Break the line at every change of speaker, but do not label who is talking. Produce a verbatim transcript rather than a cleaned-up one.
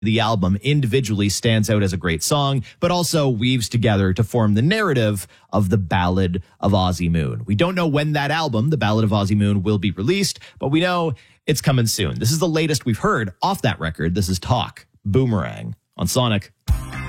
The album individually stands out as a great song, but also weaves together to form the narrative of the Ballad of Ozzy Moon. We don't know when that album, The Ballad of Ozzy Moon, will be released, but we know it's coming soon. This is the latest we've heard off that record. This is Talk, Boomerang on Sonic.